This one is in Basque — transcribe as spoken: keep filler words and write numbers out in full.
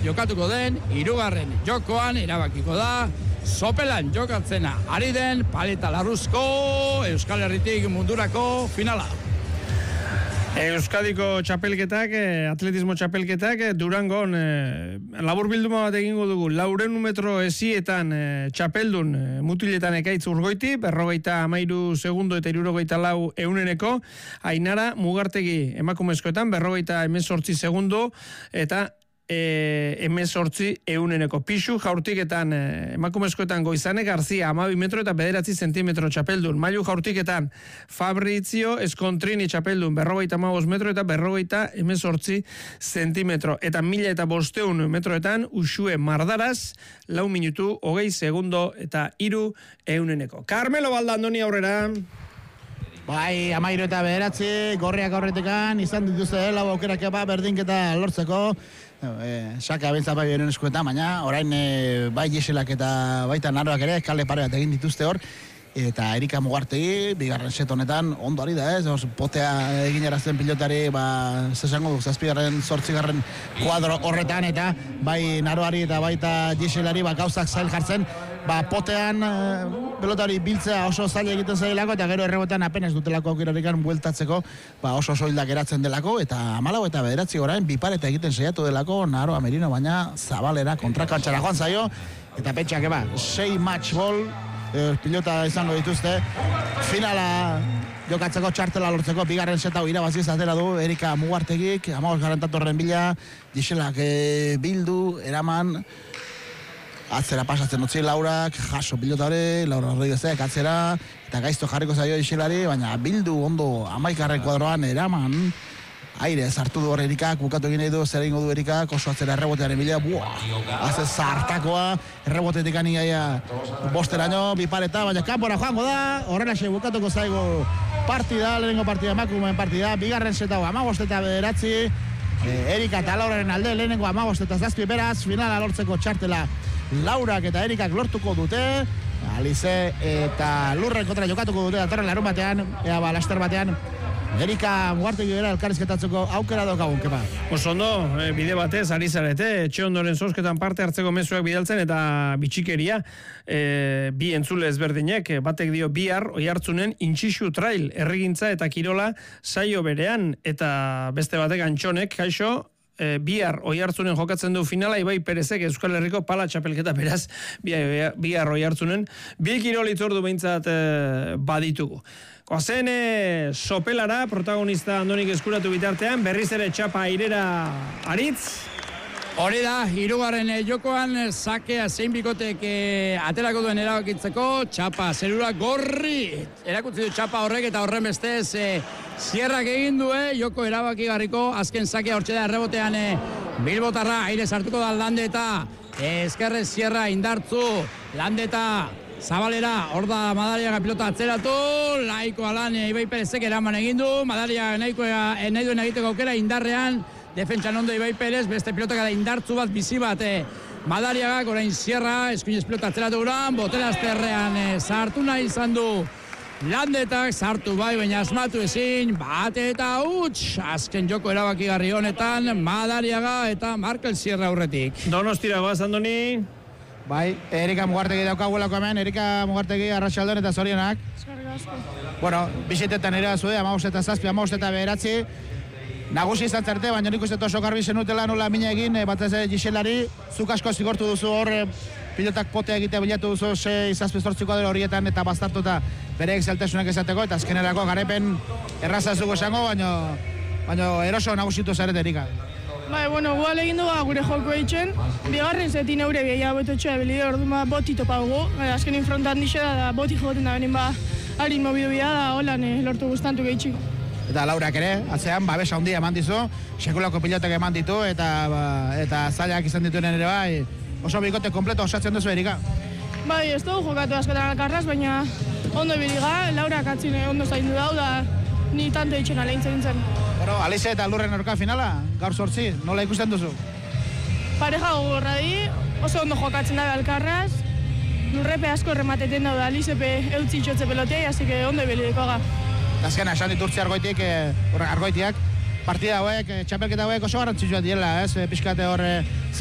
jokatuko den, hirugarren jokoan erabakiko da, sopelan jokatzena ari den, Paleta Larruzko, Euskal Herritik mundurako finala. Euskadiko txapelketak, atletismo txapelketak, Durangon labur bilduma bat egingo dugu, laureun metro esietan txapeldun mutiletan ekaitz urgoiti, berrogeita amairu segundo eta irurogeita lau euneneko, Ainara Mugartegi emakumezkoetan, berrogeita emezortzi segundo eta E, emezortzi euneneko. Pixu jaurtiketan e, emakumezkoetan Goizane Garzia amabi metro eta bederatzi zentimetro txapeldun. Mailu jaurtiketan Fabrizio Eskontrini txapeldun berrogeita amabos metro eta berrogeita emezortzi zentimetro. Eta mila eta bosteun metroetan Uxue Mardaraz lau minutu hogei segundo eta iru euneneko. Carmelo Baldandoni aurrera. Bai, amairu eta bederatzi, gorriak aurretekan, izan dituzte lau aukerak eba berdinketa lortzeko. E, Saka abentza bai beren eskuetan, baina orain e, bai Jeselak eta baita Naroak ere kale pare bat egin dituzte hor. Eta Erika Mugartegi, bigarren set honetan, ondo ari da ez, os, potea egin erazten pilotari, ba, zesango du, zazpigarren, zortzigarren kuadro horretan, eta bai Naroari eta baita Jeselari, ba, gauzak zail jartzen, ba, potean e, pelotari biltzea oso zaila egiten zailako, eta gero errebotan apenas dutelako aukirarikan bueltatzeko, ba, oso soildak eratzen delako, eta amalau eta bederatzi orain, bipareta egiten saiatu delako, Naroa Merino, baina Zabalera kontrakantxara joan zaio, eta pentsak eba, sei match ball, E, pilota izango dituzte, finala jokatzeko txartela lortzeko, bigarren seta hau irabaziz atera du Erika Mugartegik, amagos garantatorren bila, Giselak e, bildu, eraman, atzera pasatzen utzi Laurak, jaso pilota hori, Laura Rodriguezek atzera, eta gaizto jarriko zaio Giselari, baina bildu ondo amaikarren kuadroan eraman, aire zartu du hor Erikak, bukatu egin nahi du, zer egingo du Erikak, oso atzera errebotearen bila, buah, haze zartakoa, errebotetik anigaia bosteraino, bipareta, baina kanpora joango da, horrela xe bukatuko zaigu partida, lehenengo partida, emakumeen partida, bigarren setago amagost eta bederatzi, Erika eta Lauraren alde, lehenengo amagost eta zazpi beraz, finala lortzeko txartela Laurak eta Erikak lortuko dute, Alize eta Lurren kontra jokatuko dute, datorren larun batean, ea ba, laster batean, Erika Mugartegi gara elkarrizketatzeko aukera daukagun, kepa. Oso ondo, e, bide batez, ari zarete, etxe ondoren zozketan parte hartzeko mezuak bidaltzen eta bitxikeria, e, bi entzule ezberdinek, batek dio bihar, Oiartzunen Intxixu Trail, errigintza eta kirola saio berean, eta beste batek Antxonek, kaixo, e, bihar Oiartzunen jokatzen du finala, Ibai Perezek Euskal Herriko pala txapelketa beraz, bihar, bihar Oiartzunen, bi kirol itzordu behintzat e, baditugu. Koazen e, sopelara, protagonista Andonik eskuratu bitartean, berriz ere txapa airera aritz. Hori da, hirugarren e, jokoan, sakea zein bikotek e, aterako duen erabakitzeko, txapa zerura gorri, erakutzi du txapa horrek eta horren bestez, e, zierrak egin du, e, joko erabakigarriko, azken sakea hortxe da errebotean e, Bilbotarra, aire sartuko da Landeta, e, ezkerrez zierra indartzu, Landeta, Zabalera, hor da Madariaga pilota atzeratu, laiko alan Ibai Perezek eraman egin du, Madariaga nahi duen egiteko aukera indarrean, defentsan ondo Ibai Perez, beste pilotak da indartzu bat, bizi bat, eh, Madariagak orain zierra, eskuinez pilota atzeratu guran, botelazterrean eh, sartu nahi izan du Landetak, sartu bai, baina asmatu ezin, bate eta huts, azken joko erabakigarri honetan, Madariaga eta Markel Zierra aurretik. Donostira goaz, Andoni. Bai, Erika Mugartegi daukaguelako hemen, Erika Mugartegi arratsaldeon eta zorionak. Eskerrik asko. Bueno, bisitetan ere zuen, amabost eta zazpi, amabost eta bederatzi. Nagusi izan zerte, baina nik uste oso garbi zenutela nola mina egin, e, batez Giselari, zuk asko zigortu duzu hor, e, pilotak potea egitea bilatu duzu sei zazpi zortziko adero horietan eta bastartu eta bere exaltasunak esateko, eta azkenerako garepen erraza zugu esango, baina, baina eroso nagusitu zarete Erika. Bai, bueno, gual egin du gure joko eitzen. Bigarren zetin eure bia betotxea belide ordu ma boti topago. Azken infrontan dixe da, da boti jogoten da benin ba harin mobidu bia da holan eh, lortu guztantu gehitxik. Eta Laurak ere, atzean babesa handia eman dizu, sekulako pilotak eman ditu eta ba, eta zailak izan dituen ere bai, oso bikote kompleto osatzen duzu Erika. Bai, ez dugu jokatu askotan alkarraz, baina ondo biliga, Laurak atzine ondo zaindu dau da, ni tanto eitzen alegintzen nintzen. Bueno, Alize eta Lurren aurka finala, gaur sortzi, nola ikusten duzu? Pareja gogorra di, oso ondo jokatzen da alkarraz, Lurrepe asko remateten dauda, Alizepe eutzi txotze pelotei, así que ondo ibilideko ga. Azkena, esan diturtzi argoitik, eh, argoitiak, partida hauek, txapelketa hauek oso garrantzitsua diela, ez? Pixkate hor